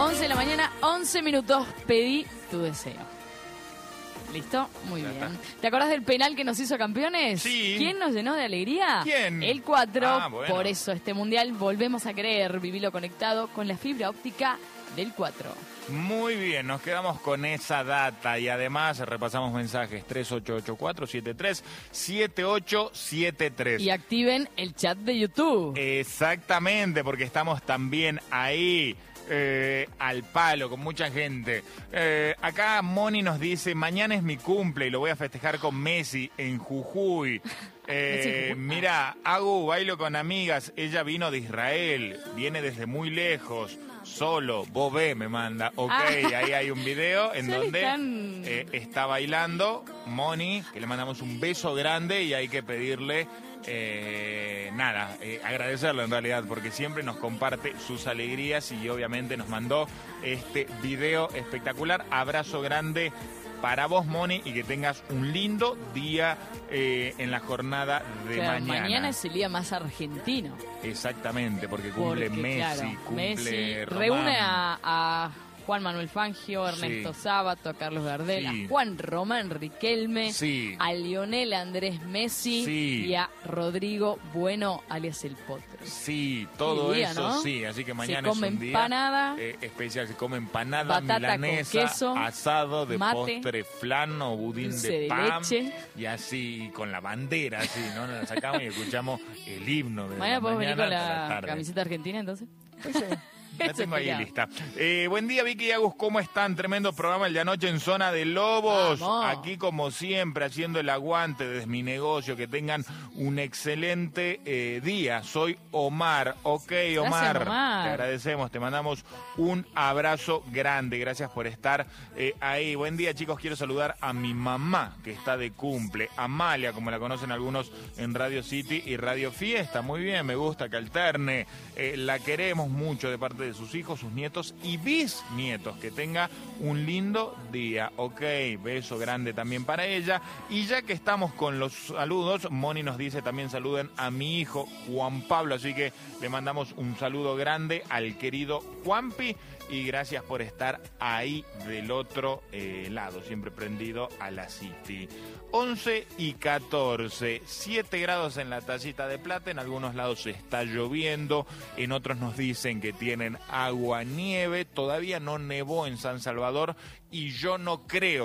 11 de la mañana, 11 minutos. Pedí tu deseo. ¿Listo? Muy bien. ¿Te acordás del penal que nos hizo campeones? Sí. ¿Quién nos llenó de alegría? ¿Quién? El 4. Bueno. Por eso este mundial volvemos a querer vivirlo conectado con la fibra óptica del 4. Muy bien, nos quedamos con esa data y además repasamos mensajes 3884-73-7873. Y activen el chat de YouTube. Exactamente, porque estamos también ahí al palo con mucha gente. Acá Moni nos dice, mañana es mi cumple y lo voy a festejar con Messi en Jujuy. Mira, Agu, bailo con amigas, ella vino de Israel, viene desde muy lejos. Solo, Bobé me manda. Ok, ahí hay un video en donde está bailando Moni, que le mandamos un beso grande y hay que pedirle, agradecerle en realidad, porque siempre nos comparte sus alegrías y obviamente nos mandó este video espectacular. Abrazo grande para vos, Moni, y que tengas un lindo día en la jornada de mañana. Mañana es el día más argentino. Exactamente, porque cumple Messi, cumple Messi Román. reúne a Juan Manuel Fangio, Ernesto Sábato, a Carlos Gardel, a Juan Román Riquelme, a Lionel Andrés Messi y a Rodrigo Bueno, alias El Potro. Sí, todo día, eso, ¿no? sí, así que mañana se come es un empanada, día especial, se come empanada, batata milanesa, con queso, asado, de mate, postre flan o budín de pan, leche. Y así con la bandera, así, ¿no? Nos la sacamos y escuchamos el himno de mañana podemos venir con la la camiseta argentina, entonces. Pues sí. La tengo ahí lista. Buen día, Vicky y Agus, ¿cómo están? Tremendo programa el de anoche en Zona de Lobos. ¡Vamos! Aquí, como siempre, haciendo el aguante desde mi negocio. Que tengan un excelente día. Soy Omar. Ok, Omar. Gracias, Omar. Te agradecemos, te mandamos un abrazo grande. Gracias por estar ahí. Buen día, chicos. Quiero saludar a mi mamá, que está de cumple. Amalia, como la conocen algunos en Radio City y Radio Fiesta. Muy bien, me gusta que alterne. La queremos mucho de parte de sus hijos, sus nietos y bisnietos. Que tenga un lindo día. Ok, beso grande también para ella. Y ya que estamos con los saludos, Moni nos dice también saluden a mi hijo Juan Pablo, así que le mandamos un saludo grande al querido Juanpi y gracias por estar ahí del otro lado, siempre prendido a la City. 11 y 14, 7 grados en la Tacita de Plata, en algunos lados está lloviendo, en otros nos dicen que tienen agua, nieve, todavía no nevó en San Salvador y yo no creo